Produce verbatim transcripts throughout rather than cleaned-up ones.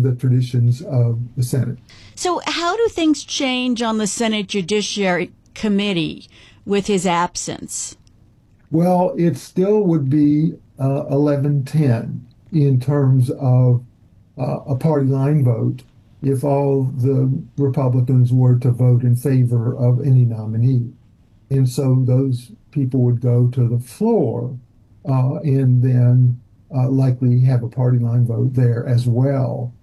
the traditions of the Senate. So how do things change on the Senate Judiciary Committee with his absence? Well, it still would be uh, eleven ten in terms of uh, a party line vote if all the Republicans were to vote in favor of any nominee. And so those people would go to the floor uh, and then uh, likely have a party line vote there as well.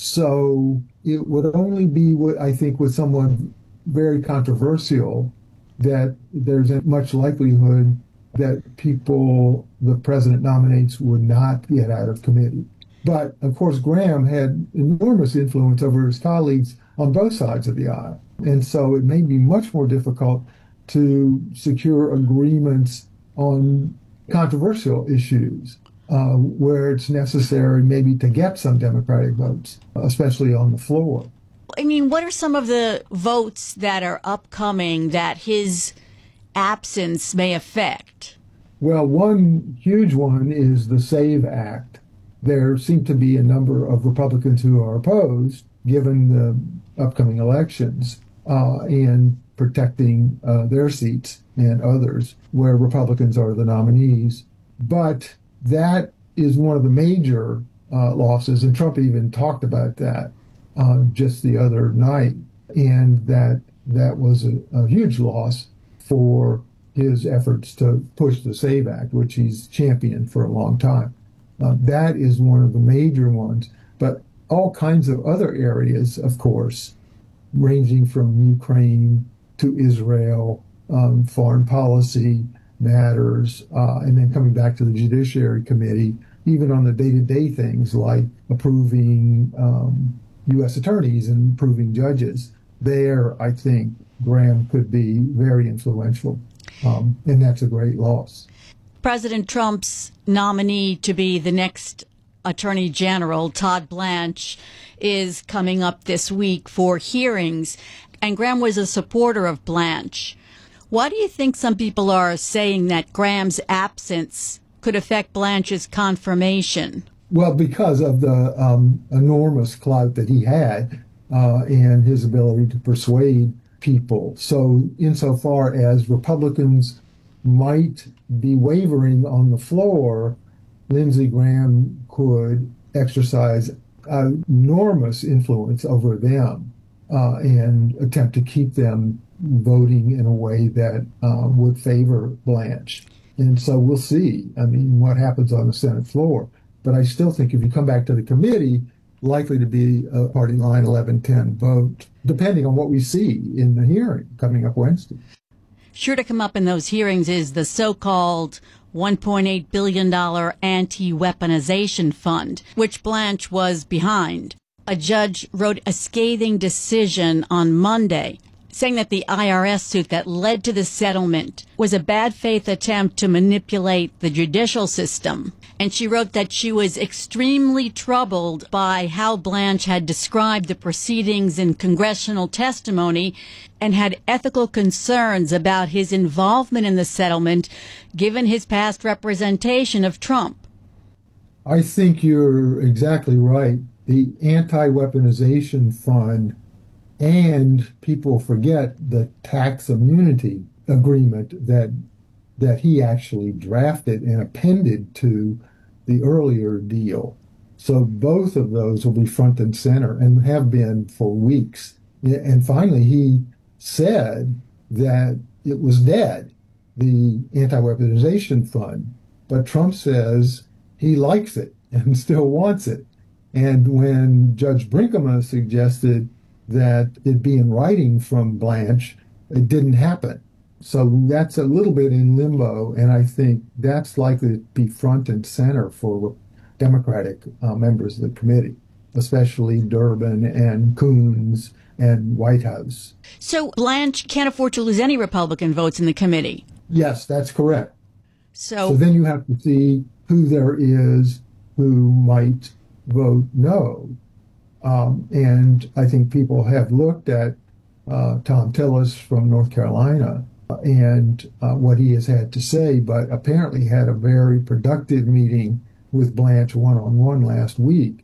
So it would only be, what I think, with someone very controversial that there's a much likelihood that people the president nominates would not get out of committee. But, of course, Graham had enormous influence over his colleagues on both sides of the aisle. And so it may be much more difficult to secure agreements on controversial issues uh, where it's necessary maybe to get some Democratic votes, especially on the floor. I mean, what are some of the votes that are upcoming that his absence may affect? Well, one huge one is the SAVE Act. There seem to be a number of Republicans who are opposed, given the upcoming elections, uh, and protecting uh, their seats and others where Republicans are the nominees. But that is one of the major uh, losses, and Trump even talked about that uh, just the other night, and that that was a, a huge loss for his efforts to push the SAVE Act, which he's championed for a long time. Uh, that is one of the major ones, but all kinds of other areas, of course, ranging from Ukraine to Israel, um, foreign policy matters, uh, and then coming back to the Judiciary Committee, even on the day-to-day things like approving um, U S attorneys and approving judges. There, I think Graham could be very influential, um, and that's a great loss. President Trump's nominee to be the next Attorney General, Todd Blanche, is coming up this week for hearings, and Graham was a supporter of Blanche. Why do you think some people are saying that Graham's absence could affect Blanche's confirmation? Well, because of the um, enormous clout that he had uh, and his ability to persuade people. So insofar as Republicans might be wavering on the floor, Lindsey Graham could exercise enormous influence over them uh, and attempt to keep them voting in a way that uh, would favor Blanche. And so we'll see, I mean, what happens on the Senate floor. But I still think if you come back to the committee, likely to be a party line eleven ten vote, depending on what we see in the hearing coming up Wednesday. Sure to come up in those hearings is the so-called one point eight billion dollars anti-weaponization fund, which Blanche was behind. A judge wrote a scathing decision on Monday, saying that the I R S suit that led to the settlement was a bad faith attempt to manipulate the judicial system. And she wrote that she was extremely troubled by how Blanche had described the proceedings in congressional testimony and had ethical concerns about his involvement in the settlement, given his past representation of Trump. I think you're exactly right. The anti-weaponization fund, and people forget the tax immunity agreement that that he actually drafted and appended to the earlier deal. So both of those will be front and center and have been for weeks. And finally, he said that it was dead, the anti-weaponization fund. But Trump says he likes it and still wants it. And when Judge Brinkema suggested that it be in writing from Blanche, it didn't happen. So that's a little bit in limbo, and I think that's likely to be front and center for Democratic uh, members of the committee, especially Durbin and Coons and Whitehouse. So Blanche can't afford to lose any Republican votes in the committee. Yes, that's correct. So, so then you have to see who there is who might vote no. Um, and I think people have looked at uh, Tom Tillis from North Carolina and uh, what he has had to say, but apparently had a very productive meeting with Blanche one-on-one last week.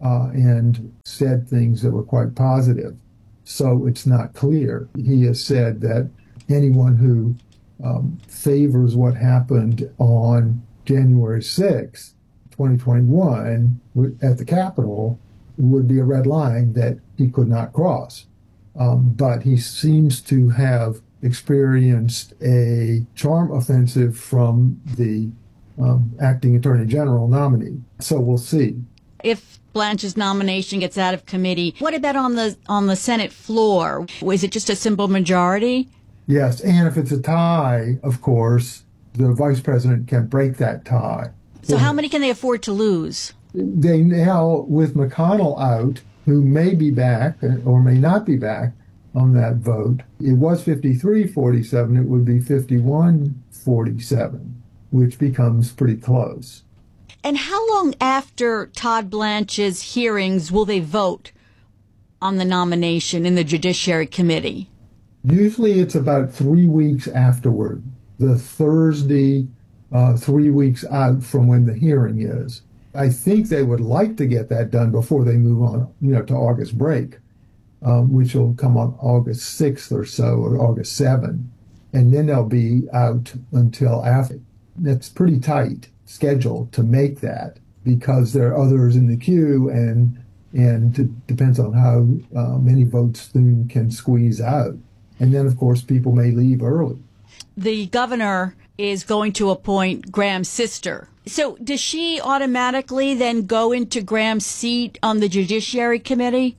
uh, and said things that were quite positive. So it's not clear. He has said that anyone who um, favors what happened on January sixth, twenty twenty-one, at the Capitol would be a red line that he could not cross. Um, but he seems to have experienced a charm offensive from the um, acting Attorney General nominee. So we'll see. If Blanche's nomination gets out of committee, what about on the on the Senate floor? Is it just a simple majority? Yes, and if it's a tie, of course, the vice president can break that tie. So how many can they afford to lose? They now, with McConnell out, who may be back or may not be back on that vote, it was fifty-three forty-seven, it would be fifty-one forty-seven, which becomes pretty close. And how long after Todd Blanche's hearings will they vote on the nomination in the Judiciary Committee? Usually it's about three weeks afterward, the Thursday, uh, three weeks out from when the hearing is. I think they would like to get that done before they move on, you know, to August break, um, which will come on August sixth or so, or August seventh. And then they'll be out until after. That's pretty tight schedule to make that, because there are others in the queue, and and it depends on how uh, many votes Thune can squeeze out. And then, of course, people may leave early. The governor is going to appoint Graham's sister. So does she automatically then go into Graham's seat on the Judiciary Committee?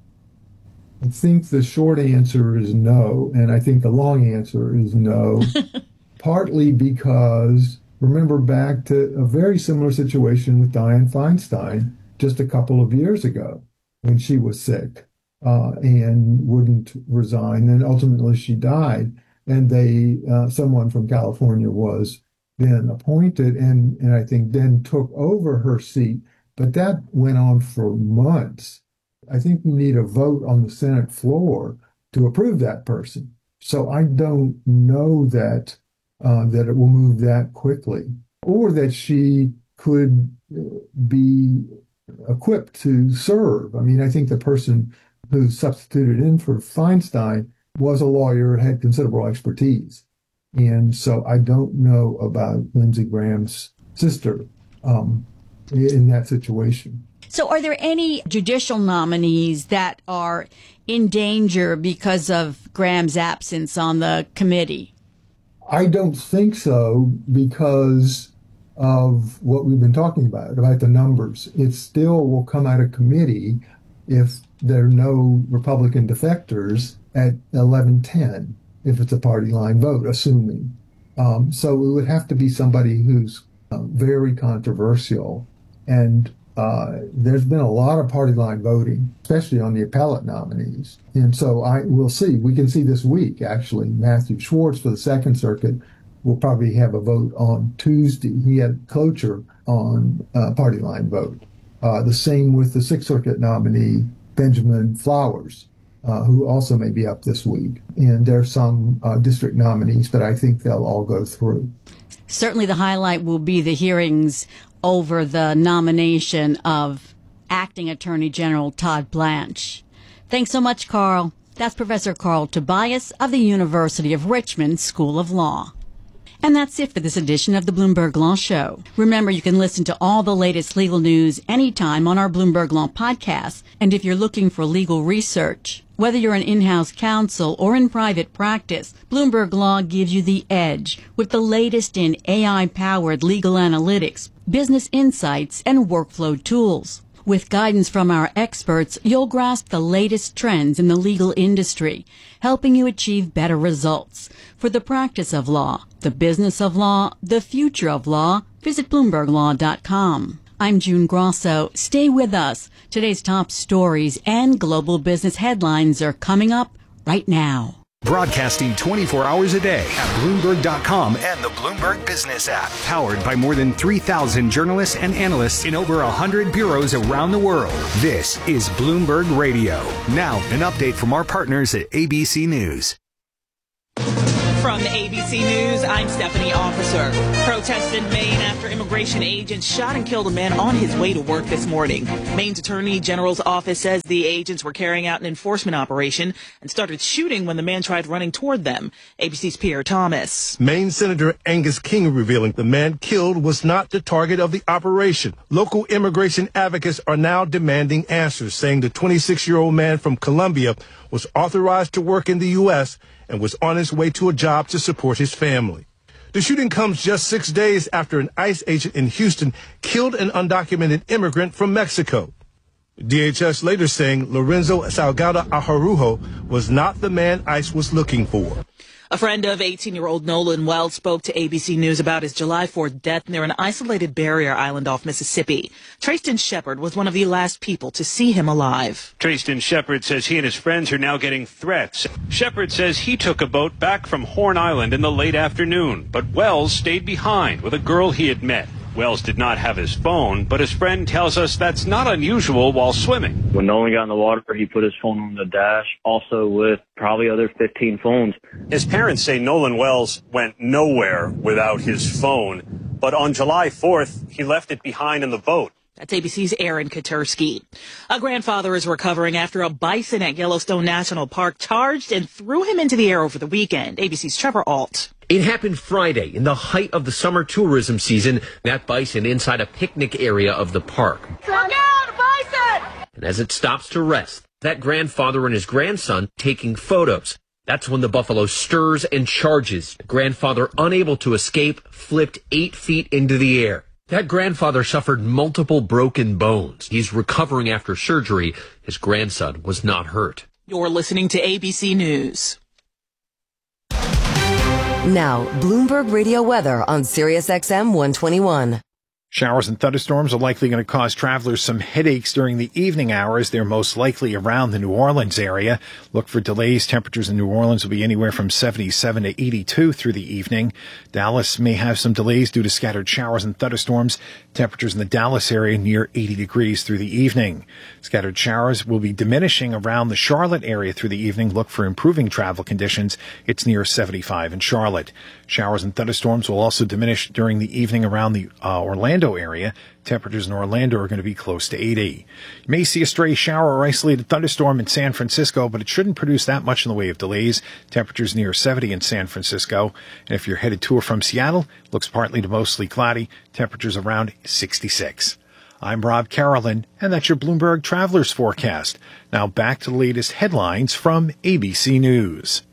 I think the short answer is no, and I think the long answer is no, partly because remember back to a very similar situation with Dianne Feinstein just a couple of years ago when she was sick uh, and wouldn't resign, and ultimately she died, and they uh, someone from California was then appointed, and, and I think then took over her seat, but that went on for months. I think you need a vote on the Senate floor to approve that person. So I don't know that uh, that it will move that quickly, or that she could be equipped to serve. I mean, I think the person who substituted in for Feinstein was a lawyer, had considerable expertise. And so I don't know about Lindsey Graham's sister um, in that situation. So are there any judicial nominees that are in danger because of Graham's absence on the committee? I don't think so, because of what we've been talking about, about the numbers. It still will come out of committee if there are no Republican defectors at eleven ten, if it's a party line vote, assuming. Um, so it would have to be somebody who's uh, very controversial. And uh, there's been a lot of party line voting, especially on the appellate nominees. And so I will see. We can see this week, actually. Matthew Schwartz for the Second Circuit will probably have a vote on Tuesday. He had cloture on uh, party line vote. Uh, the same with the Sixth Circuit nominee, Benjamin Flowers, uh, who also may be up this week. And there are some uh, district nominees, but I think they'll all go through. Certainly the highlight will be the hearings over the nomination of Acting Attorney General Todd Blanche. Thanks so much, Carl. That's Professor Carl Tobias of the University of Richmond School of Law. And that's it for this edition of the Bloomberg Law Show. Remember, you can listen to all the latest legal news anytime on our Bloomberg Law podcast. And if you're looking for legal research, whether you're an in-house counsel or in private practice, Bloomberg Law gives you the edge with the latest in A I-powered legal analytics, business insights, and workflow tools. With guidance from our experts, you'll grasp the latest trends in the legal industry, helping you achieve better results. For the practice of law, the business of law, the future of law, visit Bloomberg Law dot com. I'm June Grosso. Stay with us. Today's top stories and global business headlines are coming up right now. Broadcasting twenty-four hours a day at Bloomberg dot com and the Bloomberg Business app. Powered by more than three thousand journalists and analysts in over one hundred bureaus around the world. This is Bloomberg Radio. Now, an update from our partners at A B C News. From A B C News, I'm Stephanie Officer. Protests in Maine after immigration agents shot and killed a man on his way to work this morning. Maine's Attorney General's office says the agents were carrying out an enforcement operation and started shooting when the man tried running toward them. A B C's Pierre Thomas. Maine Senator Angus King revealing the man killed was not the target of the operation. Local immigration advocates are now demanding answers, saying the twenty-six-year-old man from Colombia was authorized to work in the U S and was on his way to a job to support his family. The shooting comes just six days after an ICE agent in Houston killed an undocumented immigrant from Mexico. D H S later saying Lorenzo Salgado Ajarujo was not the man ICE was looking for. A friend of eighteen-year-old Nolan Wells spoke to A B C News about his July fourth death near an isolated barrier island off Mississippi. Trayston Shepard was one of the last people to see him alive. Trayston Shepard says he and his friends are now getting threats. Shepard says he took a boat back from Horn Island in the late afternoon, but Wells stayed behind with a girl he had met. Wells did not have his phone, but his friend tells us that's not unusual while swimming. When Nolan got in the water, he put his phone on the dash, also with probably other fifteen phones. His parents say Nolan Wells went nowhere without his phone, but on July fourth, he left it behind in the boat. That's A B C's Aaron Katursky. A grandfather is recovering after a bison at Yellowstone National Park charged and threw him into the air over the weekend. A B C's Trevor Alt. It happened Friday in the height of the summer tourism season. That bison inside a picnic area of the park. Look out, bison! And as it stops to rest, that grandfather and his grandson taking photos. That's when the buffalo stirs and charges. The grandfather, unable to escape, flipped eight feet into the air. That grandfather suffered multiple broken bones. He's recovering after surgery. His grandson was not hurt. You're listening to A B C News. Now, Bloomberg Radio weather on Sirius X M one twenty-one. Showers and thunderstorms are likely going to cause travelers some headaches during the evening hours. They're most likely around the New Orleans area. Look for delays. Temperatures in New Orleans will be anywhere from seventy-seven to eighty-two through the evening. Dallas may have some delays due to scattered showers and thunderstorms. Temperatures in the Dallas area near eighty degrees through the evening. Scattered showers will be diminishing around the Charlotte area through the evening. Look for improving travel conditions. It's near seventy-five in Charlotte. Showers and thunderstorms will also diminish during the evening around the uh, Orlando area. Temperatures in Orlando are going to be close to eighty. You may see a stray shower or isolated thunderstorm in San Francisco, but it shouldn't produce that much in the way of delays. Temperatures near seventy in San Francisco. And if you're headed to or from Seattle, looks partly to mostly cloudy. Temperatures around sixty-six. I'm Rob Carolyn, and that's your Bloomberg Travelers Forecast. Now back to the latest headlines from A B C News.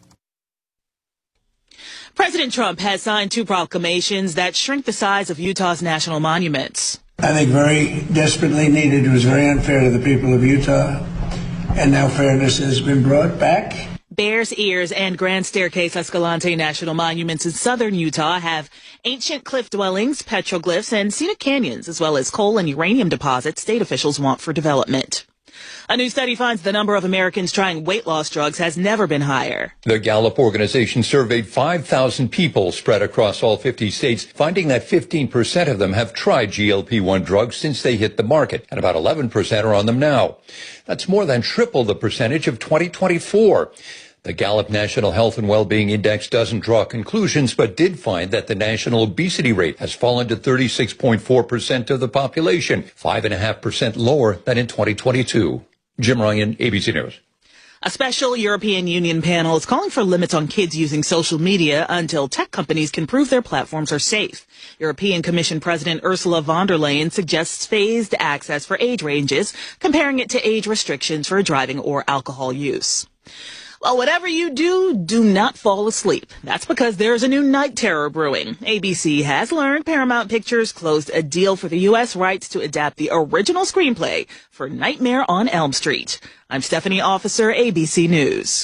President Trump has signed two proclamations that shrink the size of Utah's national monuments. I think very desperately needed. It was very unfair to the people of Utah, and now fairness has been brought back. Bears Ears and Grand Staircase Escalante national monuments in southern Utah have ancient cliff dwellings, petroglyphs, and scenic canyons, as well as coal and uranium deposits state officials want for development. A new study finds the number of Americans trying weight loss drugs has never been higher. The Gallup organization surveyed five thousand people spread across all fifty states, finding that fifteen percent of them have tried G L P one drugs since they hit the market, and about eleven percent are on them now. That's more than triple the percentage of twenty twenty-four. The Gallup National Health and Wellbeing Index doesn't draw conclusions, but did find that the national obesity rate has fallen to thirty-six point four percent of the population, five point five percent lower than in twenty twenty-two. Jim Ryan, A B C News. A special European Union panel is calling for limits on kids using social media until tech companies can prove their platforms are safe. European Commission President Ursula von der Leyen suggests phased access for age ranges, comparing it to age restrictions for driving or alcohol use. Well, whatever you do, do not fall asleep. That's because there's a new night terror brewing. A B C has learned Paramount Pictures closed a deal for the U S rights to adapt the original screenplay for Nightmare on Elm Street. I'm Stephanie Officer, A B C News.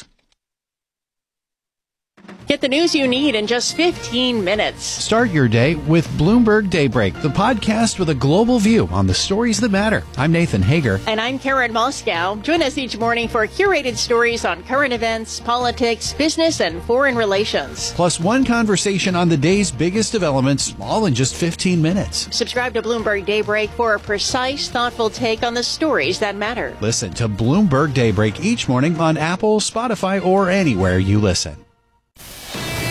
Get the news you need in just fifteen minutes. Start your day with Bloomberg Daybreak, the podcast with a global view on the stories that matter. I'm Nathan Hager. And I'm Karen Moscow. Join us each morning for curated stories on current events, politics, business, and foreign relations. Plus one conversation on the day's biggest developments, all in just fifteen minutes. Subscribe to Bloomberg Daybreak for a precise, thoughtful take on the stories that matter. Listen to Bloomberg Daybreak each morning on Apple, Spotify, or anywhere you listen.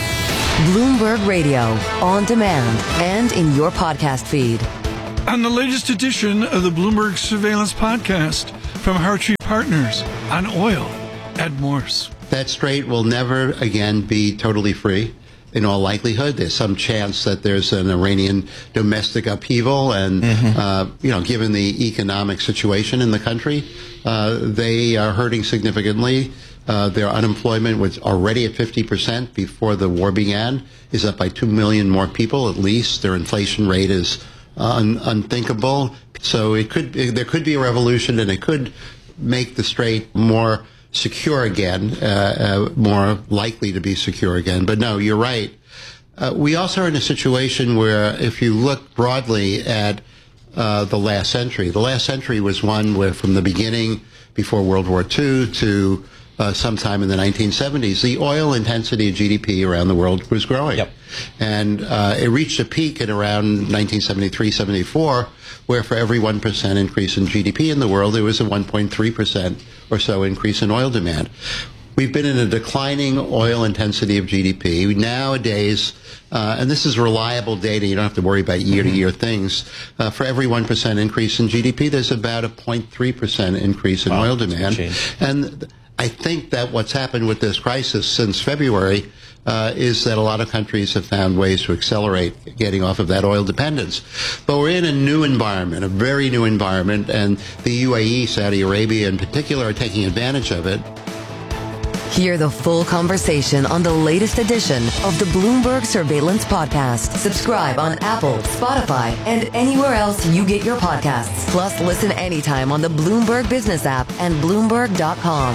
Bloomberg Radio, on demand and in your podcast feed. On the latest edition of the Bloomberg Surveillance Podcast from Hartree Partners on oil, Ed Morse. That strait will never again be totally free. In all likelihood, there's some chance that there's an Iranian domestic upheaval, and mm-hmm. uh, you know, given the economic situation in the country, uh, they are hurting significantly. Uh, their unemployment was already at fifty percent before the war began, is up by two million more people at least. Their inflation rate is un- unthinkable. So it could there could be a revolution, and it could make the strait more secure again, uh, uh, more likely to be secure again. But no, you're right. Uh, we also are in a situation where, if you look broadly at uh, the last century, the last century was one where, from the beginning, before World War Two to uh, sometime in the nineteen seventies, the oil intensity of G D P around the world was growing. Yep. And uh, it reached a peak at around nineteen seventy-three, seventy-four, where for every one percent increase in G D P in the world, there was a one point three percent or so increase in oil demand. We've been in a declining oil intensity of G D P. Nowadays, uh, and this is reliable data, you don't have to worry about year-to-year things, uh, for every one percent increase in G D P, there's about a zero point three percent increase in wow, oil demand. And I think that what's happened with this crisis since February uh, is that a lot of countries have found ways to accelerate getting off of that oil dependence. But we're in a new environment, a very new environment, and the U A E, Saudi Arabia in particular, are taking advantage of it. Hear the full conversation on the latest edition of the Bloomberg Surveillance Podcast. Subscribe on Apple, Spotify, and anywhere else you get your podcasts. Plus, listen anytime on the Bloomberg Business app and Bloomberg dot com.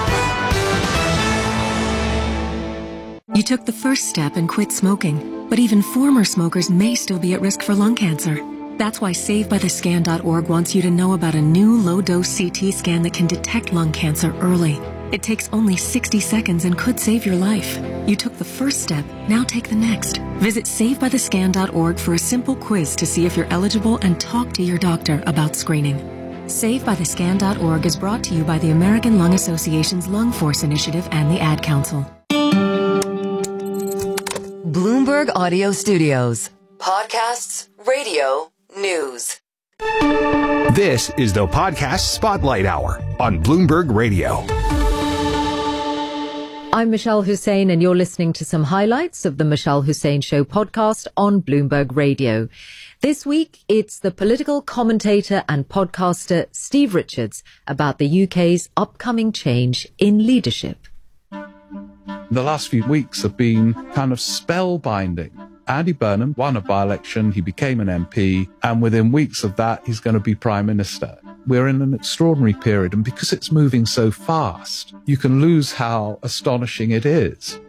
You took the first step and quit smoking, but even former smokers may still be at risk for lung cancer. That's why Save By The Scan dot org wants you to know about a new low-dose C T scan that can detect lung cancer early. It takes only sixty seconds and could save your life. You took the first step, now take the next. Visit Save By The Scan dot org for a simple quiz to see if you're eligible and talk to your doctor about screening. Save By The Scan dot org is brought to you by the American Lung Association's Lung Force Initiative and the Ad Council. Bloomberg Audio Studios. Podcasts, radio, news. This is the Podcast Spotlight Hour on Bloomberg Radio. I'm Michelle Hussein, and you're listening to some highlights of the Michelle Hussein Show podcast on Bloomberg Radio. This week, it's the political commentator and podcaster Steve Richards about the U K's upcoming change in leadership. The last few weeks have been kind of spellbinding. Andy Burnham won a by-election, he became an M P, and within weeks of that, he's going to be Prime Minister. We're in an extraordinary period, and because it's moving so fast, you can lose how astonishing it is.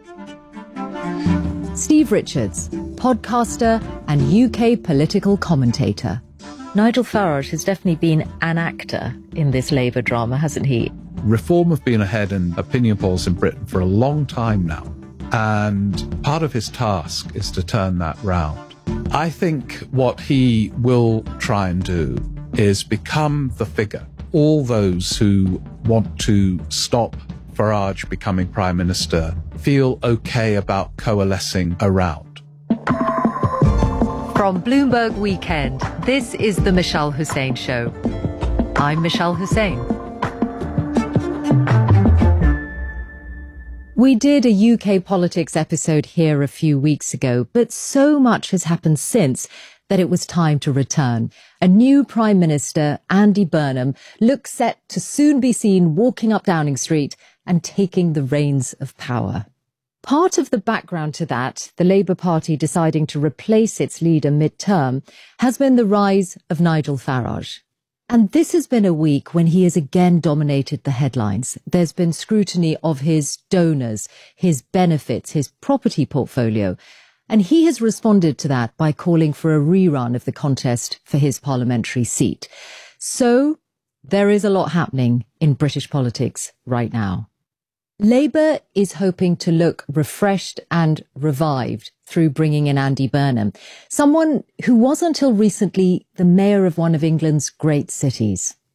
Steve Richards, podcaster and U K political commentator. Nigel Farage has definitely been an actor in this Labour drama, hasn't he? Reform have been ahead in opinion polls in Britain for a long time now. And part of his task is to turn that round. I think what he will try and do is become the figure. All those who want to stop Farage becoming Prime Minister feel okay about coalescing around. From Bloomberg Weekend, this is the Michelle Hussein Show. I'm Michelle Hussein. We did a U K politics episode here a few weeks ago, but so much has happened since that it was time to return. A new Prime Minister, Andy Burnham, looks set to soon be seen walking up Downing Street and taking the reins of power. Part of the background to that, the Labour Party deciding to replace its leader mid-term, has been the rise of Nigel Farage. And this has been a week when he has again dominated the headlines. There's been scrutiny of his donors, his benefits, his property portfolio. And he has responded to that by calling for a rerun of the contest for his parliamentary seat. So there is a lot happening in British politics right now. Labour is hoping to look refreshed and revived through bringing in Andy Burnham, someone who was until recently the mayor of one of England's great cities.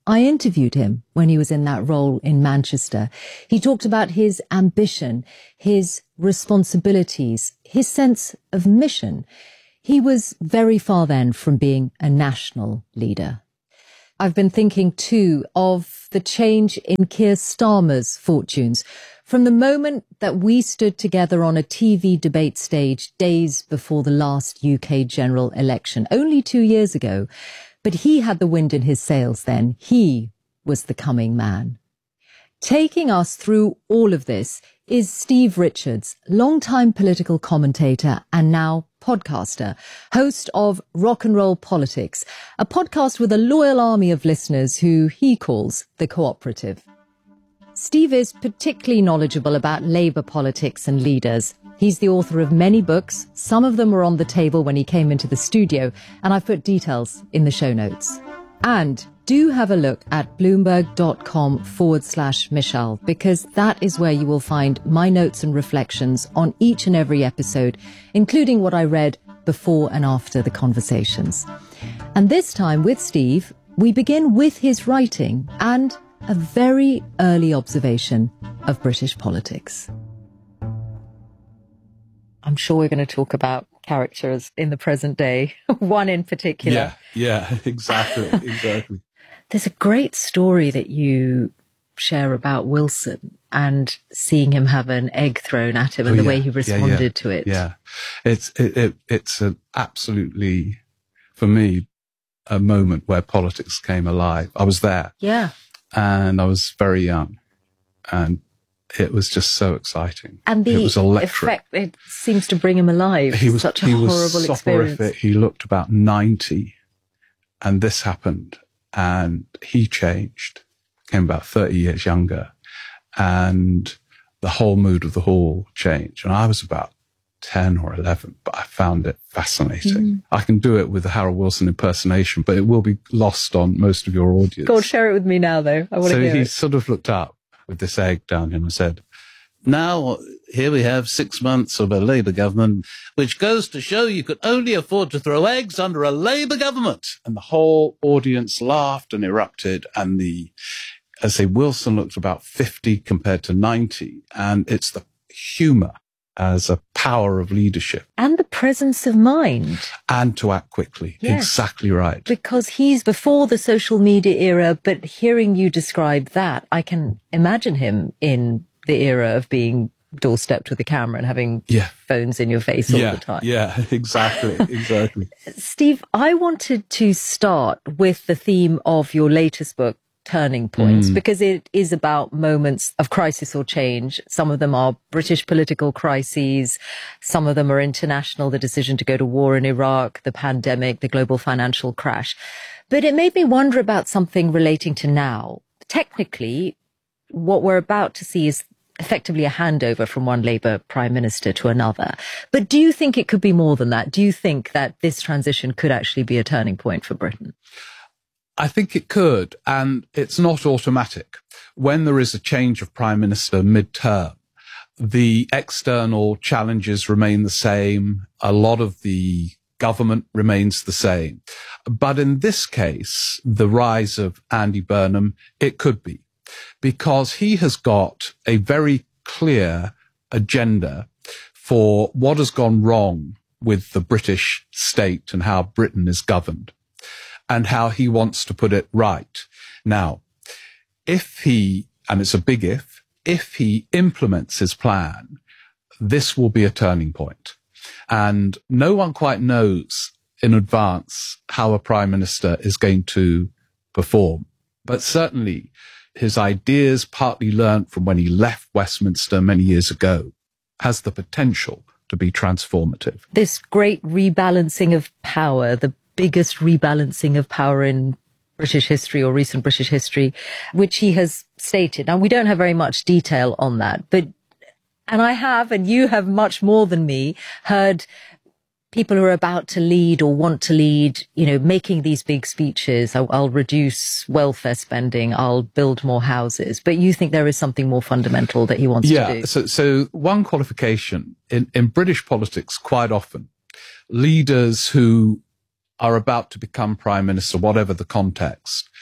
I interviewed him when he was in that role in Manchester. He talked about his ambition, his responsibilities, his sense of mission. He was very far then from being a national leader. I've been thinking too of the change in Keir Starmer's fortunes. From the moment that we stood together on a T V debate stage days before the last U K general election, only two years ago, but he had the wind in his sails then. He was the coming man. Taking us through all of this is Steve Richards, longtime political commentator and now podcaster, host of Rock and Roll Politics, a podcast with a loyal army of listeners who he calls the Cooperative. Steve is particularly knowledgeable about Labour politics and leaders. He's the author of many books. Some of them were on the table when he came into the studio, and I've put details in the show notes. And do have a look at bloomberg.com forward slash Michelle, because that is where you will find my notes and reflections on each and every episode, including what I read before and after the conversations. And this time with Steve, we begin with his writing and a very early observation of British politics. I'm sure we're going to talk about characters in the present day, one in particular. Yeah, yeah, exactly, exactly. There's a great story that you share about Wilson and seeing him have an egg thrown at him and oh, the yeah, way he responded yeah, yeah, to it. Yeah, it's it, it, it's an absolutely, for me, a moment where politics came alive. I was there. Yeah. And I was very young, and it was just so exciting. And the it was electric. effect, it seems to bring him alive. He was such a he horrible was experience. soporific. He looked about ninety, and this happened, and he changed, became about thirty years younger, and the whole mood of the hall changed. And I was about ten or eleven, but I found it fascinating. Mm. I can do it with the Harold Wilson impersonation, but it will be lost on most of your audience. Go on, share it with me now, though. I want so to hear he it. sort of looked up with this egg down him and said, "Now, here we have six months of a Labour government, which goes to show you could only afford to throw eggs under a Labour government." And the whole audience laughed and erupted. And the, as I say, Wilson looked about fifty compared to ninety. And it's the humour as a power of leadership. And the presence of mind. And to act quickly. Yes. Exactly right. Because he's before the social media era, but hearing you describe that, I can imagine him in the era of being doorstepped with a camera and having yeah. phones in your face all yeah, the time. Yeah, exactly, exactly. Steve, I wanted to start with the theme of your latest book, Turning Points, mm. because it is about moments of crisis or change. Some of them are British political crises. Some of them are international, the decision to go to war in Iraq, the pandemic, the global financial crash. But it made me wonder about something relating to now. Technically, what we're about to see is effectively a handover from one Labour Prime Minister to another. But do you think it could be more than that? Do you think that this transition could actually be a turning point for Britain? I think it could, and it's not automatic. When there is a change of Prime Minister mid-term, the external challenges remain the same. A lot of the government remains the same. But in this case, the rise of Andy Burnham, it could be, because he has got a very clear agenda for what has gone wrong with the British state and how Britain is governed, and how he wants to put it right. Now, if he, and it's a big if, if he implements his plan, this will be a turning point. And no one quite knows in advance how a prime minister is going to perform. But certainly his ideas, partly learnt from when he left Westminster many years ago, has the potential to be transformative. This great rebalancing of power, the biggest rebalancing of power in British history or recent British history, which he has stated. Now, we don't have very much detail on that, but, and I have, and you have much more than me, heard people who are about to lead or want to lead, you know, making these big speeches. I'll, I'll reduce welfare spending. I'll build more houses. But you think there is something more fundamental that he wants yeah, to do? Yeah. So, so one qualification in, in British politics, quite often, leaders who are about to become prime minister, whatever the context,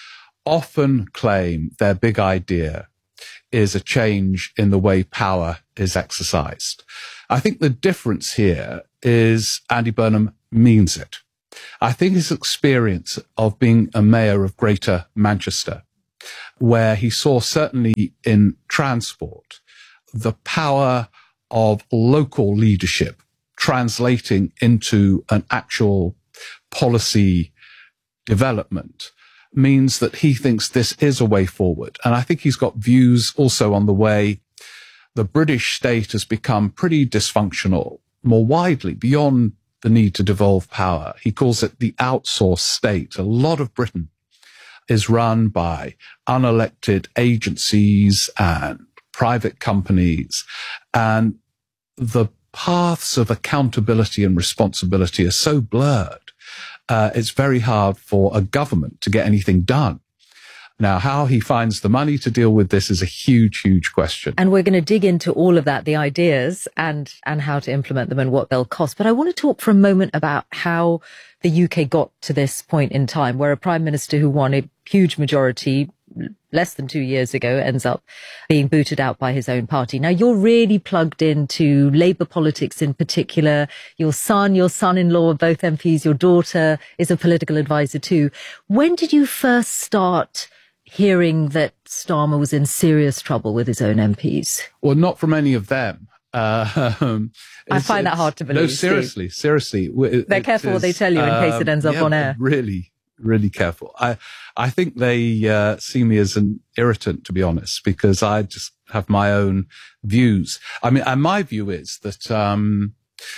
often claim their big idea is a change in the way power is exercised. I think the difference here is Andy Burnham means it. I think his experience of being a mayor of Greater Manchester, where he saw certainly in transport the power of local leadership translating into an actual policy development, means that he thinks this is a way forward. And I think he's got views also on the way the British state has become pretty dysfunctional more widely beyond the need to devolve power. He calls it the outsourced state. A lot of Britain is run by unelected agencies and private companies, and the paths of accountability and responsibility are so blurred. Uh, it's very hard for a government to get anything done. Now, how he finds the money to deal with this is a huge, huge question. And we're going to dig into all of that, the ideas and, and how to implement them and what they'll cost. But I want to talk for a moment about how the U K got to this point in time where a prime minister who won a huge majority less than two years ago ends up being booted out by his own party. Now, you're really plugged into Labour politics in particular. Your son, your son-in-law are both M Ps. Your daughter is a political advisor too. When did you first start hearing that Starmer was in serious trouble with his own M Ps? Well, not from any of them. Uh, um, I find that hard to believe. No, seriously, Steve. seriously. It, They're careful what they tell you in um, case it ends up yeah, on air. Really, really careful. I, I think they uh, see me as an irritant, to be honest, because I just have my own views. I mean, and my view is that um,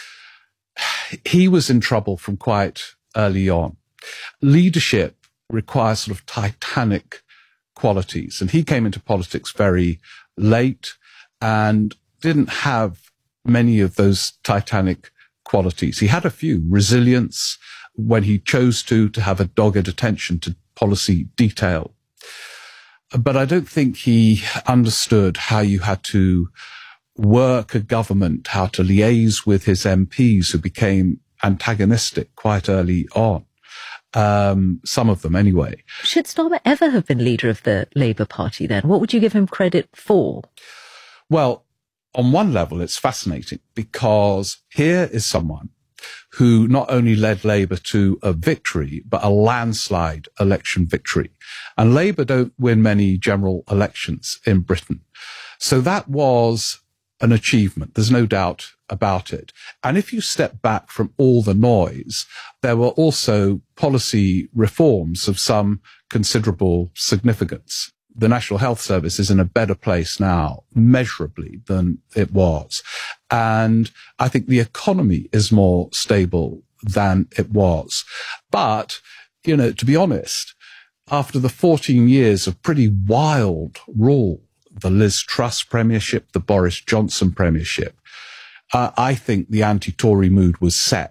he was in trouble from quite early on. Leadership requires sort of titanic qualities, and he came into politics very late and didn't have many of those titanic qualities. He had a few: resilience, when he chose to, to have a dogged attention to policy detail. But I don't think he understood how you had to work a government, how to liaise with his M Ps who became antagonistic quite early on. Um, some of them anyway. Should Starmer ever have been leader of the Labour Party then? What would you give him credit for? Well, on one level, it's fascinating because here is someone who not only led Labour to a victory, but a landslide election victory. And Labour don't win many general elections in Britain. So that was an achievement. There's no doubt about it. And if you step back from all the noise, there were also policy reforms of some considerable significance. The National Health Service is in a better place now, measurably, than it was. And I think the economy is more stable than it was. But, you know, to be honest, after the fourteen years of pretty wild rule, the Liz Truss premiership, the Boris Johnson premiership, uh, I think the anti-Tory mood was set.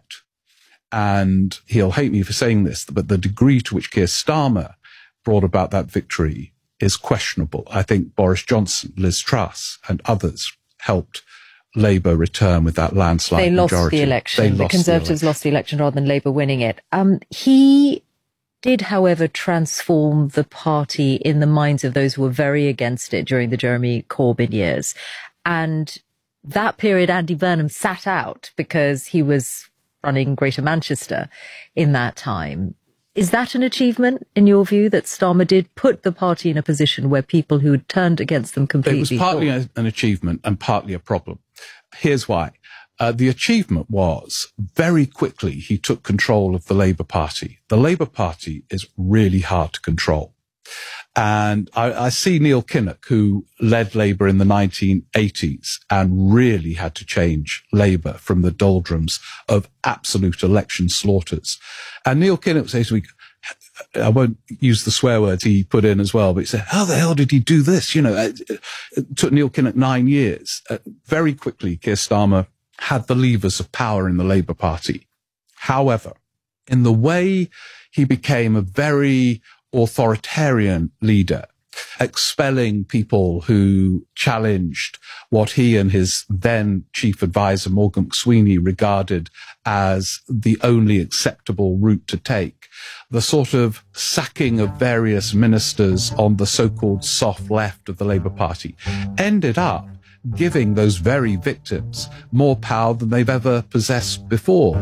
And he'll hate me for saying this, but the degree to which Keir Starmer brought about that victory is questionable. I think Boris Johnson, Liz Truss, and others helped Labour return with that landslide they majority. Lost the election. They the lost Conservatives the election. lost the election rather than Labour winning it. Um, he did, however, transform the party in the minds of those who were very against it during the Jeremy Corbyn years. And that period, Andy Burnham sat out because he was running Greater Manchester in that time. Is that an achievement, in your view, that Starmer did put the party in a position where people who had turned against them completely... It was partly a, an achievement and partly a problem. Here's why. Uh, the achievement was, very quickly, he took control of the Labour Party. The Labour Party is really hard to control. And I, I see Neil Kinnock, who led Labour in the nineteen eighties and really had to change Labour from the doldrums of absolute election slaughters. And Neil Kinnock says to me, I won't use the swear words he put in as well, but he said, how the hell did he do this? You know, it, it took Neil Kinnock nine years. Uh, very quickly, Keir Starmer had the levers of power in the Labour Party. However, in the way he became a very authoritarian leader, expelling people who challenged what he and his then chief advisor, Morgan McSweeney, regarded as the only acceptable route to take. The sort of sacking of various ministers on the so-called soft left of the Labour Party ended up giving those very victims more power than they've ever possessed before.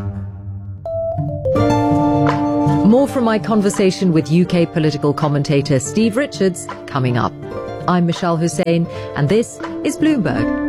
More from my conversation with U K political commentator Steve Richards coming up. I'm Michelle Hussein, and this is Bloomberg.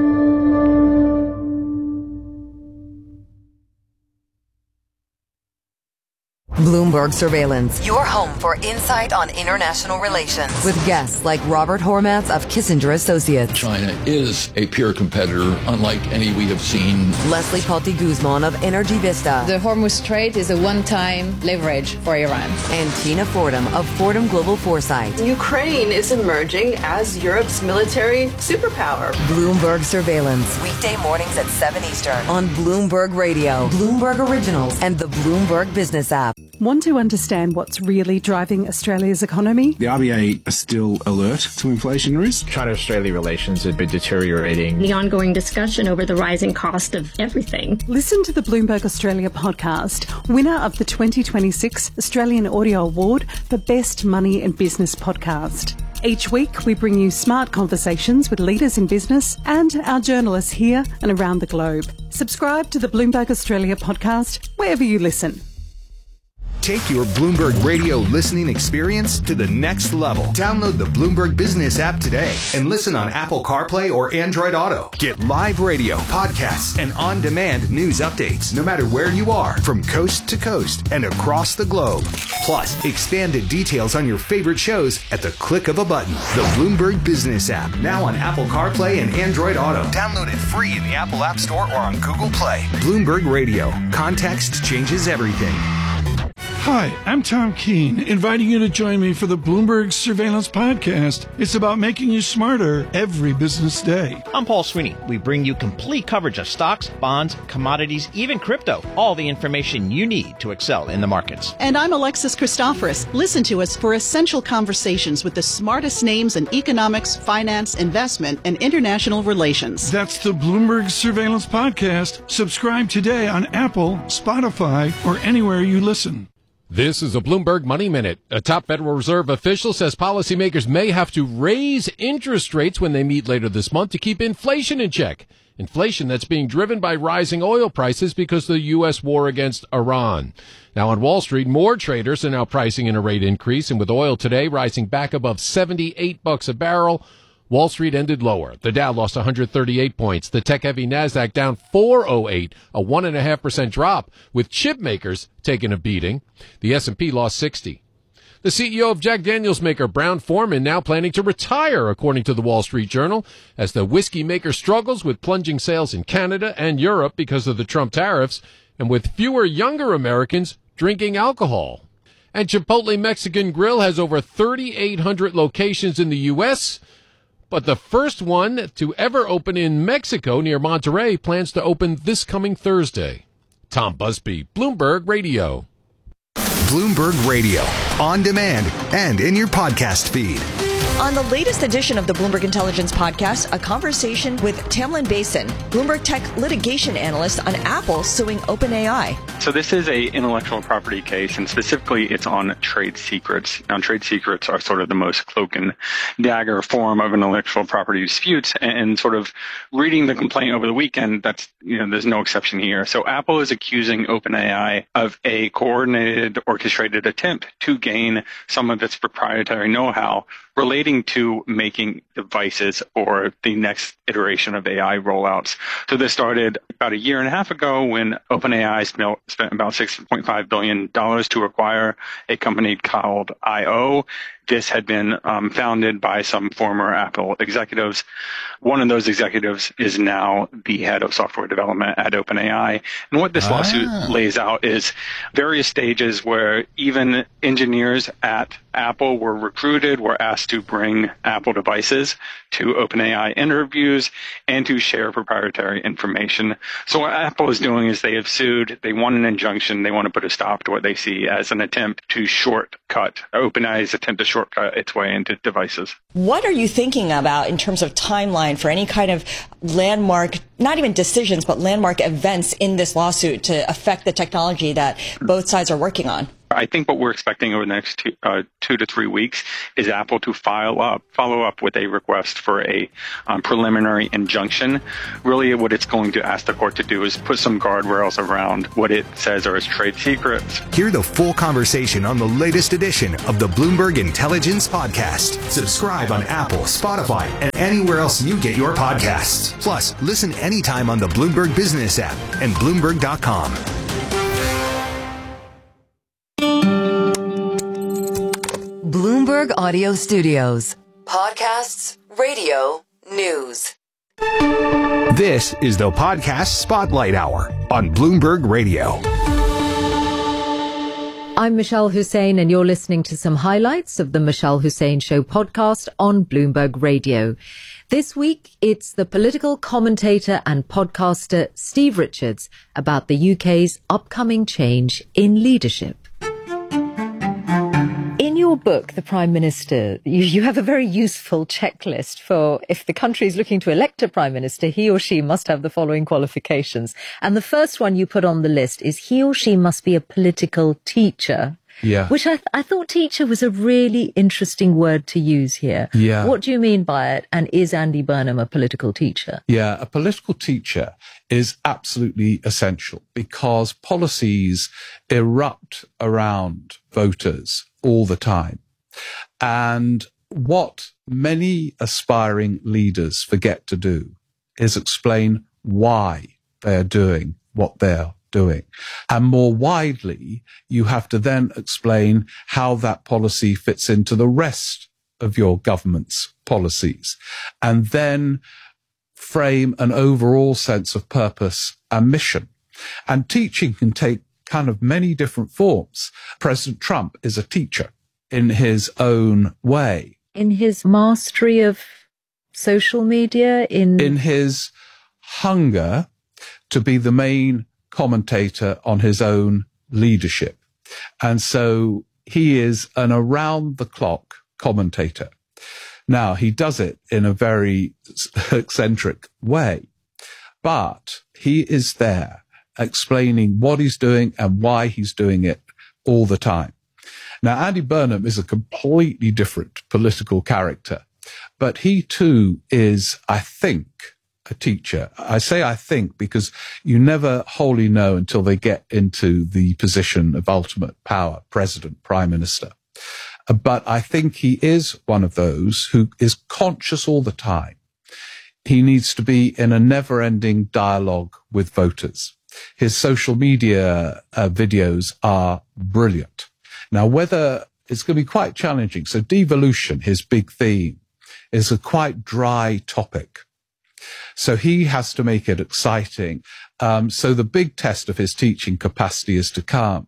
Bloomberg Surveillance, your home for insight on international relations, with guests like Robert Hormats of Kissinger Associates. China is a peer competitor, unlike any we have seen. Leslie Palti Guzman of Energy Vista. The Hormuz Strait is a one-time leverage for Iran. And Tina Fordham of Fordham Global Foresight. Ukraine is emerging as Europe's military superpower. Bloomberg Surveillance, weekday mornings at seven Eastern on Bloomberg Radio, Bloomberg Originals, and the Bloomberg Business app. Want to understand what's really driving Australia's economy? The R B A are still alert to inflation risk. China-Australia relations have been deteriorating. The ongoing discussion over the rising cost of everything. Listen to the Bloomberg Australia podcast, winner of the twenty twenty-six Australian Audio Award for Best Money and Business Podcast. Each week, we bring you smart conversations with leaders in business and our journalists here and around the globe. Subscribe to the Bloomberg Australia podcast wherever you listen. Take your Bloomberg Radio listening experience to the next level. Download the Bloomberg Business app today and listen on Apple CarPlay or Android Auto. Get live radio, podcasts, and on-demand news updates no matter where you are, from coast to coast and across the globe. Plus, expanded details on your favorite shows at the click of a button. The Bloomberg Business app, now on Apple CarPlay and Android Auto. Download it free in the Apple App Store or on Google Play. Bloomberg Radio. Context changes everything. Hi, I'm Tom Keene, inviting you to join me for the Bloomberg Surveillance Podcast. It's about making you smarter every business day. I'm Paul Sweeney. We bring you complete coverage of stocks, bonds, commodities, even crypto. All the information you need to excel in the markets. And I'm Alexis Christoforous. Listen to us for essential conversations with the smartest names in economics, finance, investment, and international relations. That's the Bloomberg Surveillance Podcast. Subscribe today on Apple, Spotify, or anywhere you listen. This is a Bloomberg Money Minute. A top Federal Reserve official says policymakers may have to raise interest rates when they meet later this month to keep inflation in check. Inflation that's being driven by rising oil prices because of the U S war against Iran. Now on Wall Street, more traders are now pricing in a rate increase, and with oil today rising back above seventy-eight bucks a barrel, Wall Street ended lower. The Dow lost one hundred thirty-eight points. The tech-heavy NASDAQ down four oh eight, a one point five percent drop, with chip makers taking a beating. The S and P lost sixty. The C E O of Jack Daniels maker Brown-Forman now planning to retire, according to the Wall Street Journal, as the whiskey maker struggles with plunging sales in Canada and Europe because of the Trump tariffs, and with fewer younger Americans drinking alcohol. And Chipotle Mexican Grill has over thirty-eight hundred locations in the U S, but the first one to ever open in Mexico near Monterrey plans to open this coming Thursday. Tom Busby, Bloomberg Radio. Bloomberg Radio, on demand and in your podcast feed. On the latest edition of the Bloomberg Intelligence Podcast, a conversation with Tamlin Basin, Bloomberg Tech litigation analyst on Apple suing OpenAI. So this is a intellectual property case, and specifically it's on trade secrets. Now, trade secrets are sort of the most cloak and dagger form of intellectual property disputes, and sort of reading the complaint over the weekend, that's, you know, there's no exception here. So Apple is accusing OpenAI of a coordinated, orchestrated attempt to gain some of its proprietary know-how relating to making devices or the next iteration of A I rollouts. So this started about a year and a half ago when OpenAI spent about six point five billion dollars to acquire a company called I O. This had been um, founded by some former Apple executives. One of those executives is now the head of software development at OpenAI. And what this ah. lawsuit lays out is various stages where even engineers at Apple were recruited, were asked to bring Apple devices to OpenAI interviews and to share proprietary information. So what Apple is doing is they have sued, they want an injunction, they want to put a stop to what they see as an attempt to shortcut, OpenAI's attempt to shortcut shortcut its way into devices. What are you thinking about in terms of timeline for any kind of landmark, not even decisions, but landmark events in this lawsuit to affect the technology that both sides are working on? I think what we're expecting over the next two, uh, two to three weeks is Apple to file up, follow up with a request for a um, preliminary injunction. Really, what it's going to ask the court to do is put some guardrails around what it says are its trade secrets. Hear the full conversation on the latest edition of the Bloomberg Intelligence Podcast. Subscribe on Apple, Spotify, and anywhere else you get your podcasts. Plus, listen anytime on the Bloomberg Business app and Bloomberg dot com. Bloomberg Audio Studios. Podcasts, radio, news. This is the Podcast Spotlight Hour on Bloomberg Radio. I'm Michelle Hussein, and you're listening to some highlights of the Michelle Hussein Show podcast on Bloomberg Radio. This week, it's the political commentator and podcaster Steve Richards about the U K's upcoming change in leadership. In your book, The Prime Minister, you, you have a very useful checklist for if the country is looking to elect a Prime Minister, he or she must have the following qualifications. And the first one you put on the list is he or she must be a political teacher. Yeah. Which I, th- I thought teacher was a really interesting word to use here. Yeah. What do you mean by it? And is Andy Burnham a political teacher? Yeah, a political teacher is absolutely essential because policies erupt around voters all the time. And what many aspiring leaders forget to do is explain why they are doing what they're doing. And more widely, you have to then explain how that policy fits into the rest of your government's policies, and then frame an overall sense of purpose and mission. And teaching can take kind of many different forms. President Trump is a teacher in his own way. In his mastery of social media, in in his hunger to be the main commentator on his own leadership. And so he is an around-the-clock commentator. Now, he does it in a very eccentric way, but he is there explaining what he's doing and why he's doing it all the time. Now, Andy Burnham is a completely different political character, but he too is, I think, a teacher. I say I think because you never wholly know until they get into the position of ultimate power, president, prime minister. But I think he is one of those who is conscious all the time. He needs to be in a never-ending dialogue with voters. His social media uh, videos are brilliant. Now, whether it's going to be quite challenging. So devolution, his big theme, is a quite dry topic. So he has to make it exciting. Um, so the big test of his teaching capacity is to come.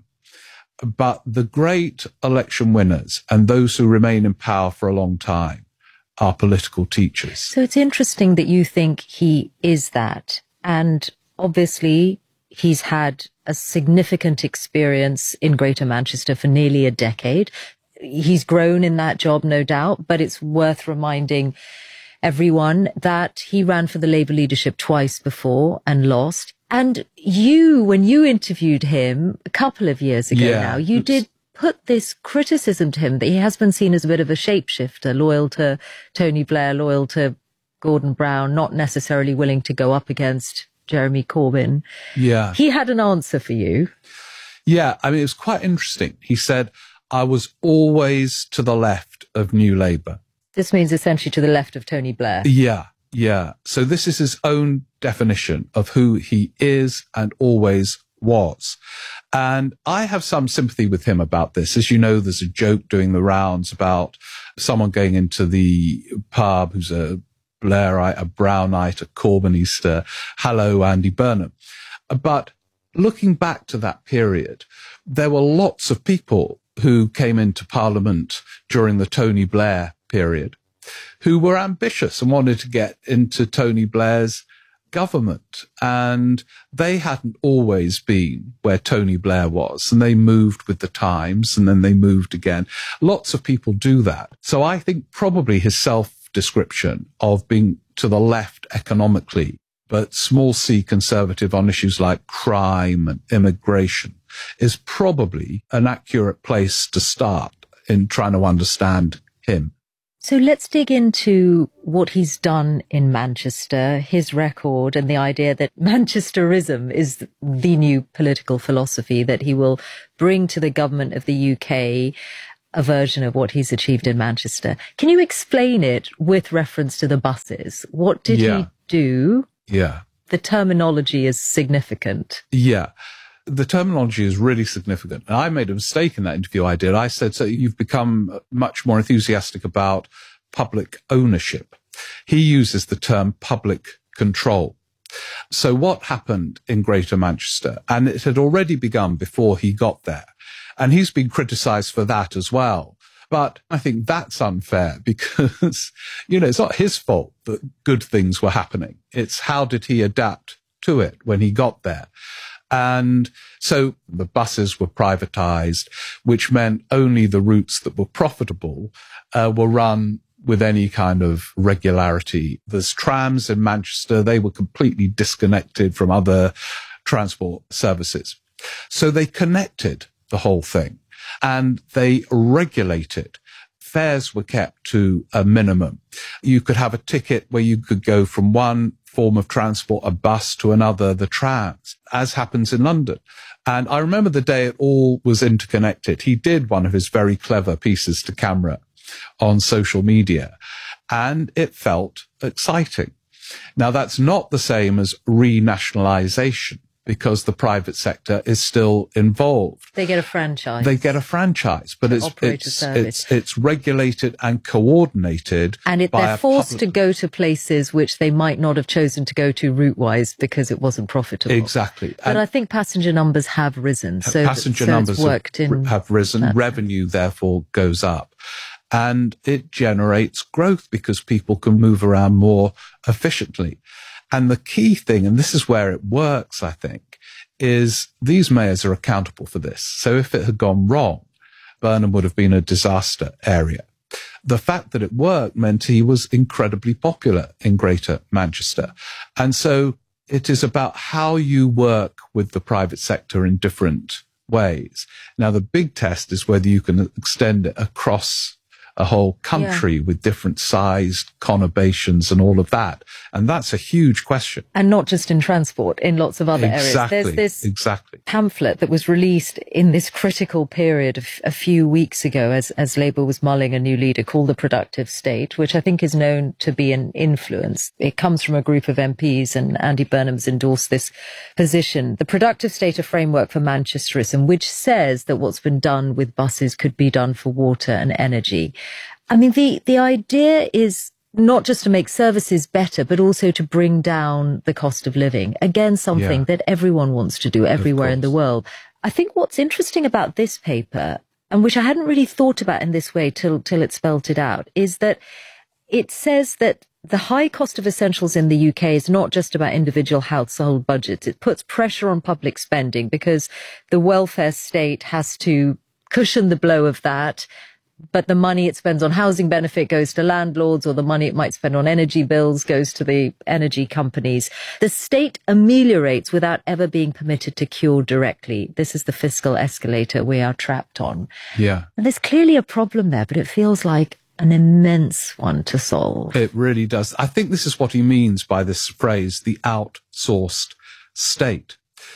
But the great election winners and those who remain in power for a long time are political teachers. So it's interesting that you think he is that. And obviously, he's had a significant experience in Greater Manchester for nearly a decade. He's grown in that job, no doubt, but it's worth reminding everyone that he ran for the Labour leadership twice before and lost. And you, when you interviewed him a couple of years ago yeah, now, you did put this criticism to him that he has been seen as a bit of a shapeshifter, loyal to Tony Blair, loyal to Gordon Brown, not necessarily willing to go up against Jeremy Corbyn. Yeah. He had an answer for you. Yeah, I mean, it was quite interesting. He said, I was always to the left of New Labour. This means essentially to the left of Tony Blair. Yeah, yeah. So this is his own definition of who he is and always was. And I have some sympathy with him about this. As you know, there's a joke doing the rounds about someone going into the pub who's a Blairite, a Brownite, a Corbynista. Hello, Andy Burnham. But looking back to that period, there were lots of people who came into Parliament during the Tony Blair period who were ambitious and wanted to get into Tony Blair's government, and they hadn't always been where Tony Blair was, and they moved with the times, and then they moved again. Lots of people do that. So I think probably his self-description of being to the left economically, but small c conservative on issues like crime and immigration, is probably an accurate place to start in trying to understand him. So let's dig into what he's done in Manchester, his record, and the idea that Manchesterism is the new political philosophy that he will bring to the government of the U K, a version of what he's achieved in Manchester. Can you explain it with reference to the buses? What did yeah. he do? Yeah. The terminology is significant. Yeah. The terminology is really significant. And I made a mistake in that interview I did. I said, so you've become much more enthusiastic about public ownership. He uses the term public control. So what happened in Greater Manchester, and it had already begun before he got there, and he's been criticized for that as well. But I think that's unfair because, you know, it's not his fault that good things were happening. It's how did he adapt to it when he got there? And so the buses were privatized, which meant only the routes that were profitable uh, were run with any kind of regularity. There's trams in Manchester. They were completely disconnected from other transport services. So they connected the whole thing and they regulated. Fares were kept to a minimum. You could have a ticket where you could go from one form of transport, a bus, to another, the trams, as happens in London. And I remember the day it all was interconnected. He did one of his very clever pieces to camera on social media, and it felt exciting. Now, that's not the same as renationalization, because the private sector is still involved. They get a franchise. They get a franchise, but it's it's, it's it's regulated and coordinated. And it, by they're a forced public... to go to places which they might not have chosen to go to route-wise because it wasn't profitable. Exactly. But and I think passenger numbers have risen. So passenger so numbers it's worked have, in have risen. that. Revenue, therefore, goes up. And it generates growth because people can move around more efficiently. And the key thing, and this is where it works, I think, is these mayors are accountable for this. So if it had gone wrong, Burnham would have been a disaster area. The fact that it worked meant he was incredibly popular in Greater Manchester. And so it is about how you work with the private sector in different ways. Now, the big test is whether you can extend it across a whole country yeah. with different sized conurbations and all of that. And that's a huge question. And not just in transport, in lots of other exactly, areas. There's this exactly. pamphlet that was released in this critical period of a few weeks ago as, as Labour was mulling a new leader called The Productive State, which I think is known to be an influence. It comes from a group of M Ps and Andy Burnham's endorsed this position. The Productive State, a framework for Manchesterism, which says that what's been done with buses could be done for water and energy. I mean, the, the idea is not just to make services better, but also to bring down the cost of living. Again, something yeah. that everyone wants to do everywhere in the world. I think what's interesting about this paper, and which I hadn't really thought about in this way till, till it spelt it out, is that it says that the high cost of essentials in the U K is not just about individual household budgets. It puts pressure on public spending because the welfare state has to cushion the blow of that. But the money it spends on housing benefit goes to landlords, or the money it might spend on energy bills goes to the energy companies. The state ameliorates without ever being permitted to cure directly. This is the fiscal escalator we are trapped on. Yeah. And there's clearly a problem there, but it feels like an immense one to solve. It really does. I think this is what he means by this phrase, the outsourced state.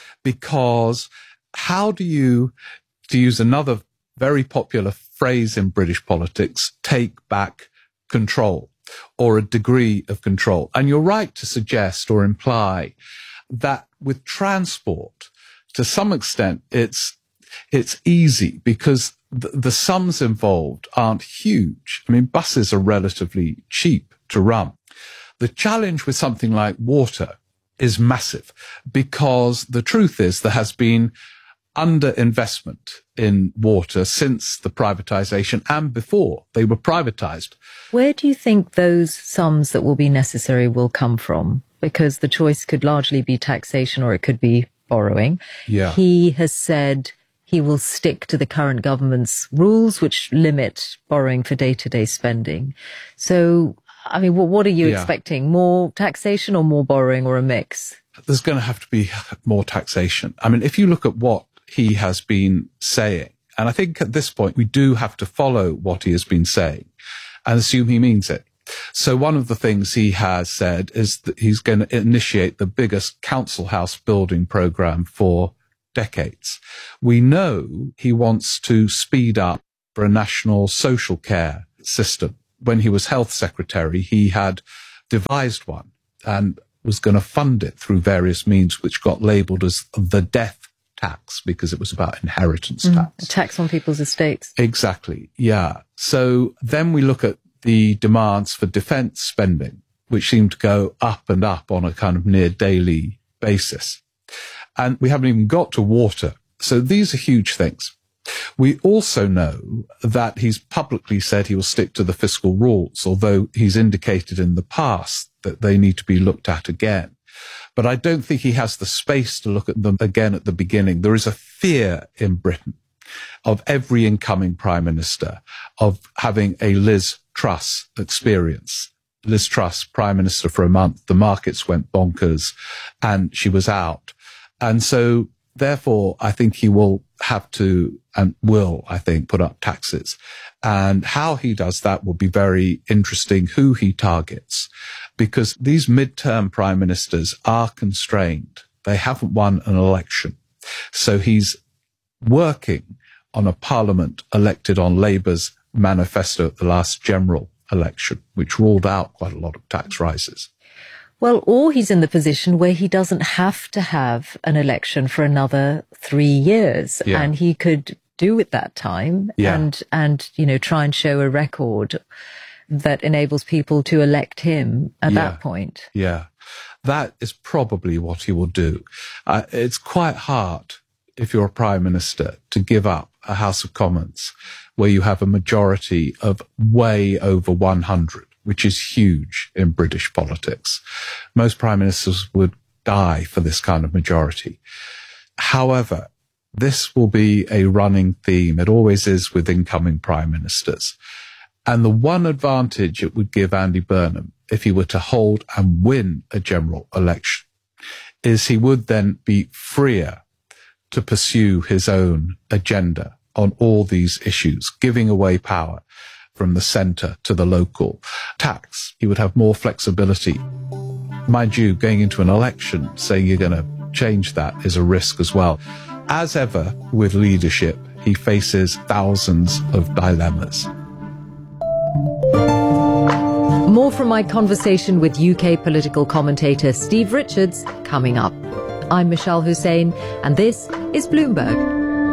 Because how do you, to use another very popular phrase in British politics, take back control or a degree of control? And you're right to suggest or imply that with transport, to some extent, it's it's easy because the, the sums involved aren't huge. I mean, buses are relatively cheap to run. The challenge with something like water is massive because the truth is there has been underinvestment in water since the privatization and before they were privatized. Where do you think those sums that will be necessary will come from? because the choice could largely be taxation or it could be borrowing. Yeah. He has said he will stick to the current government's rules, which limit borrowing for day-to-day spending. So, I mean, what, what are you yeah. expecting? More taxation or more borrowing, or a mix? There's going to have to be more taxation. I mean, if you look at what he has been saying, and I think at this point we do have to follow what he has been saying and assume he means it. So one of the things he has said is that he's going to initiate the biggest council house building program for decades. We know he wants to speed up for a national social care system. When he was health secretary, he had devised one and was going to fund it through various means, which got labelled as the death tax because it was about inheritance mm, tax. Tax on people's estates. Exactly, yeah. So then we look at the demands for defence spending, which seem to go up and up on a kind of near daily basis. And we haven't even got to water. So these are huge things. We also know that he's publicly said he will stick to the fiscal rules, although he's indicated in the past that they need to be looked at again. But I don't think he has the space to look at them again at the beginning. There is a fear in Britain of every incoming prime minister of having a Liz Truss experience. Liz Truss, prime minister for a month, the markets went bonkers and she was out. And so therefore, I think he will have to and will, I think, put up taxes. And how he does that will be very interesting, who he targets, because these midterm prime ministers are constrained. They haven't won an election. So he's working on a parliament elected on Labour's manifesto at the last general election, which ruled out quite a lot of tax rises. Well, or he's in the position where he doesn't have to have an election for another three years, yeah. and he could do it that time yeah. and, and, you know, try and show a record that enables people to elect him at yeah. that point. Yeah. That is probably what he will do. Uh, it's quite hard, if you're a prime minister, to give up a House of Commons where you have a majority of way over one hundred, which is huge in British politics. Most prime ministers would die for this kind of majority. However, this will be a running theme. It always is with incoming prime ministers. And the one advantage it would give Andy Burnham if he were to hold and win a general election is he would then be freer to pursue his own agenda on all these issues, giving away power from the centre to the local. Tax, he would have more flexibility. Mind you, going into an election, saying you're going to change that is a risk as well. As ever with leadership, he faces thousands of dilemmas. More from my conversation with U K political commentator Steve Richards coming up. I'm Michelle Hussein, and this is Bloomberg.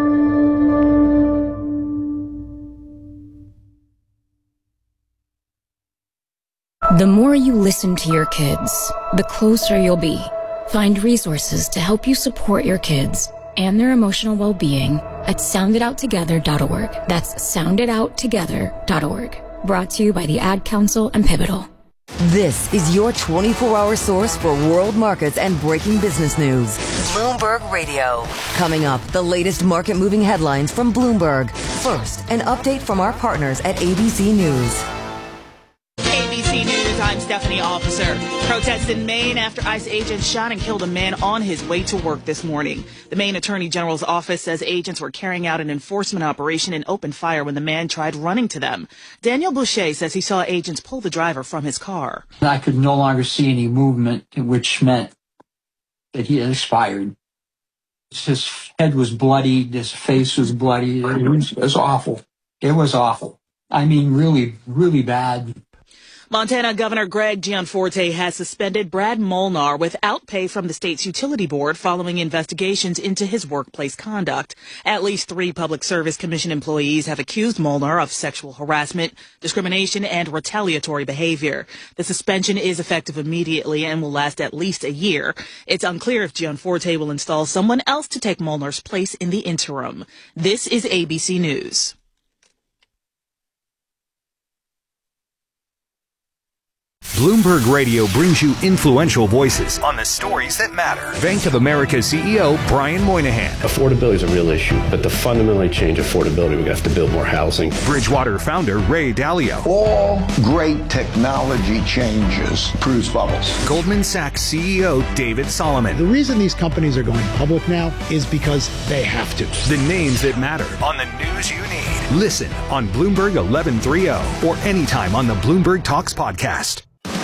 The more you listen to your kids, the closer you'll be. Find resources to help you support your kids and their emotional well-being at sound it out together dot org. That's sound it out together dot org. Brought to you by the Ad Council and Pivotal. This is your twenty-four hour source for world markets and breaking business news. Bloomberg Radio. Coming up, the latest market-moving headlines from Bloomberg. First, an update from our partners at A B C News. A B C News, I'm Stephanie Officer. Protests in Maine after ICE agents shot and killed a man on his way to work this morning. The Maine Attorney General's office says agents were carrying out an enforcement operation and opened fire when the man tried running to them. Daniel Boucher says he saw agents pull the driver from his car. I could no longer see any movement, which meant that he had expired. His head was bloodied, his face was bloody. It was, it was awful. It was awful. I mean, really, really bad. Montana Governor Greg Gianforte has suspended Brad Molnar without pay from the state's utility board following investigations into his workplace conduct. At least three Public Service Commission employees have accused Molnar of sexual harassment, discrimination, and retaliatory behavior. The suspension is effective immediately and will last at least a year. It's unclear if Gianforte will install someone else to take Molnar's place in the interim. This is A B C News. Bloomberg Radio brings you influential voices on the stories that matter. Bank of America C E O Brian Moynihan. Affordability is a real issue, but to fundamentally change affordability, we have to build more housing. Bridgewater founder Ray Dalio. All great technology changes produce bubbles. Goldman Sachs C E O David Solomon. The reason these companies are going public now is because they have to. The names that matter on the news you need. Listen on Bloomberg eleven thirty or anytime on the Bloomberg Talks podcast.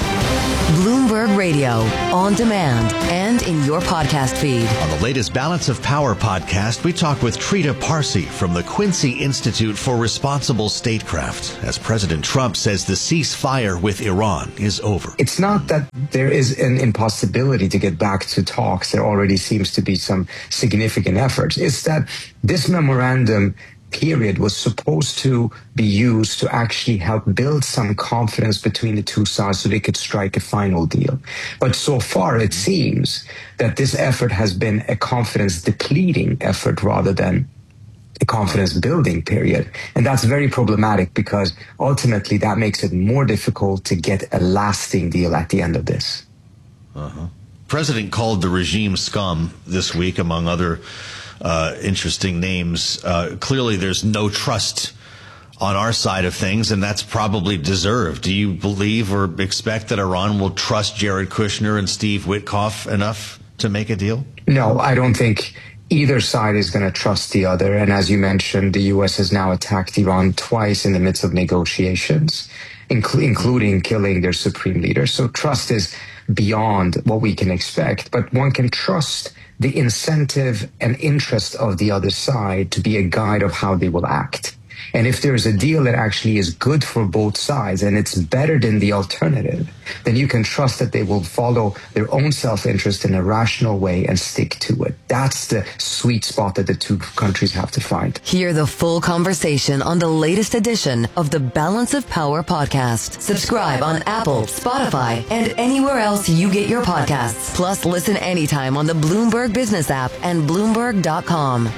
Bloomberg Radio, on demand and in your podcast feed. On the latest Balance of Power podcast, we talk with Trita Parsi from the Quincy Institute for Responsible Statecraft, as President Trump says the ceasefire with Iran is over. It's not that there is an impossibility to get back to talks. There already seems to be some significant efforts. It's that this memorandum period was supposed to be used to actually help build some confidence between the two sides so they could strike a final deal. But so far, it seems that this effort has been a confidence depleting effort rather than a confidence building period. And that's very problematic because ultimately that makes it more difficult to get a lasting deal at the end of this. Uh-huh. President called the regime scum this week, among other Uh, interesting names. Uh, clearly, there's no trust on our side of things, and that's probably deserved. Do you believe or expect that Iran will trust Jared Kushner and Steve Witkoff enough to make a deal? No, I don't think either side is going to trust the other. And as you mentioned, the U S has now attacked Iran twice in the midst of negotiations, inc- including killing their supreme leader. So trust is beyond what we can expect, but one can trust the incentive and interest of the other side to be a guide of how they will act. And if there's a deal that actually is good for both sides and it's better than the alternative, then you can trust that they will follow their own self-interest in a rational way and stick to it. That's the sweet spot that the two countries have to find. Hear the full conversation on the latest edition of the Balance of Power podcast. Subscribe on Apple, Spotify, and anywhere else you get your podcasts. Plus, listen anytime on the Bloomberg Business app and Bloomberg dot com.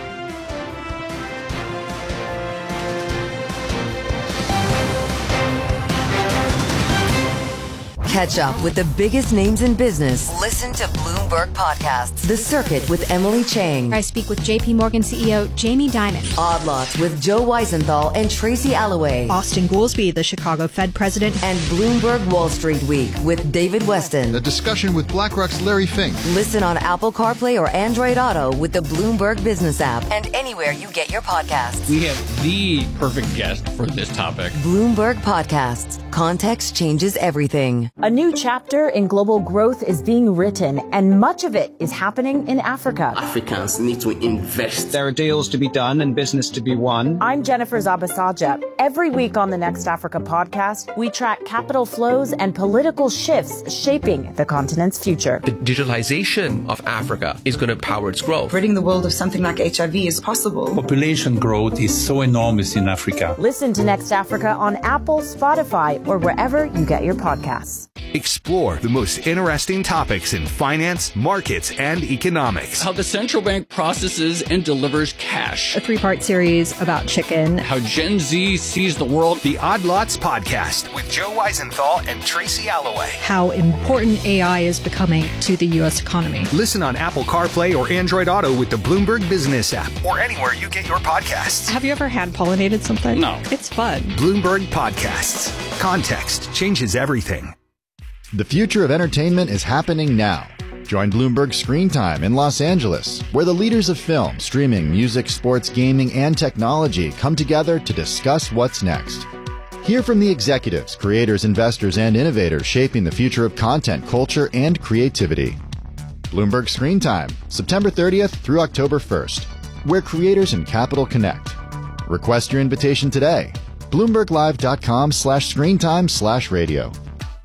Catch up with the biggest names in business. Listen to Bloomberg Podcasts. The Circuit with Emily Chang. I speak with J P Morgan C E O Jamie Dimon. Odd Lots with Joe Weisenthal and Tracy Alloway. Austin Goolsbee, the Chicago Fed president. And Bloomberg Wall Street Week with David Weston. A discussion with BlackRock's Larry Fink. Listen on Apple CarPlay or Android Auto with the Bloomberg Business app and anywhere you get your podcasts. We have the perfect guest for this topic. Bloomberg Podcasts. Context changes everything. A new chapter in global growth is being written, and much of it is happening in Africa. Africans need to invest. There are deals to be done and business to be won. I'm Jennifer Zabasaja. Every week on the Next Africa podcast, we track capital flows and political shifts shaping the continent's future. The digitalization of Africa is going to power its growth. Ridding the world of something like H I V is possible. Population growth is so enormous in Africa. Listen to Next Africa on Apple, Spotify, or wherever you get your podcasts. Explore the most interesting topics in finance, markets, and economics. How the central bank processes and delivers cash. A three-part series about chicken. How Gen Z sees the world. The Odd Lots podcast with Joe Weisenthal and Tracy Alloway. How important A I is becoming to the U S economy. Listen on Apple CarPlay or Android Auto with the Bloomberg Business app or anywhere you get your podcasts. Have you ever hand pollinated something? No. It's fun. Bloomberg Podcasts. Context changes everything. The future of entertainment is happening now. Join Bloomberg Screen Time in Los Angeles, where the leaders of film, streaming, music, sports, gaming, and technology come together to discuss what's next. Hear from the executives, creators, investors, and innovators shaping the future of content, culture, and creativity. Bloomberg Screen Time, September thirtieth through October first, where creators and capital connect. Request your invitation today. BloombergLive.com slash screentime slash radio.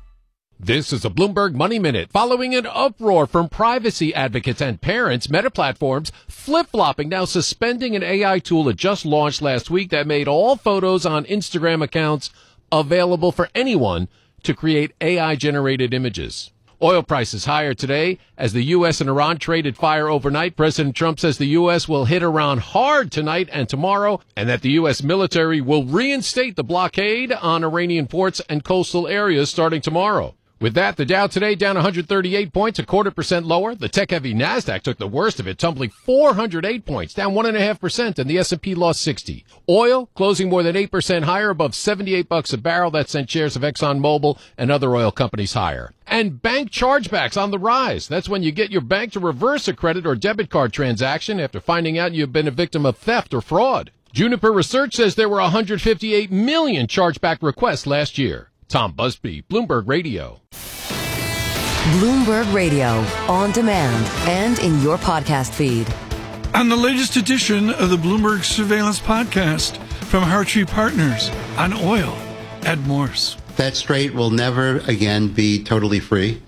This is a Bloomberg Money Minute. Following an uproar from privacy advocates and parents, Meta Platforms flip-flopping, now suspending an A I tool it just launched last week that made all photos on Instagram accounts available for anyone to create A I-generated images. Oil prices higher today as the U S and Iran traded fire overnight. President Trump says the U S will hit Iran hard tonight and tomorrow, and that the U S military will reinstate the blockade on Iranian ports and coastal areas starting tomorrow. With that, the Dow today down one hundred thirty-eight points, a quarter percent lower. The tech-heavy NASDAQ took the worst of it, tumbling four hundred eight points, down one point five percent, and the S and P lost sixty. Oil closing more than eight percent higher, above seventy-eight bucks a barrel. That sent shares of ExxonMobil and other oil companies higher. And bank chargebacks on the rise. That's when you get your bank to reverse a credit or debit card transaction after finding out you've been a victim of theft or fraud. Juniper Research says there were one hundred fifty-eight million chargeback requests last year. Tom Busby, Bloomberg Radio. Bloomberg Radio, on demand and in your podcast feed. On the latest edition of the Bloomberg Surveillance Podcast from Hartree Partners on oil, Ed Morse. That strait will never again be totally free.